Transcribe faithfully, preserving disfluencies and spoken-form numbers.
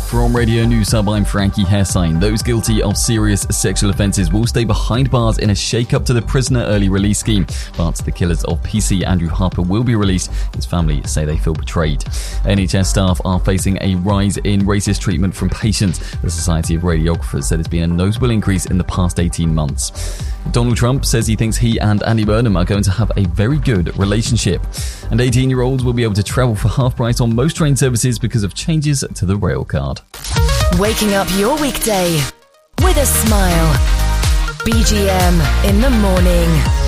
From Radio News Hub, I'm Frankie Hessine. Those guilty of serious sexual offences will stay behind bars in a shake-up to the prisoner early release scheme. But the killers of P C Andrew Harper will be released. His family say they feel betrayed. N H S staff are facing a rise in racist treatment from patients. The Society of Radiographers said it's been a notable increase in the past eighteen months. Donald Trump says he thinks he and Andy Burnham are going to have a very good relationship. And eighteen-year-olds will be able to travel for half price on most train services because of changes to the rail card. Waking up your weekday with a smile. B G M in the morning.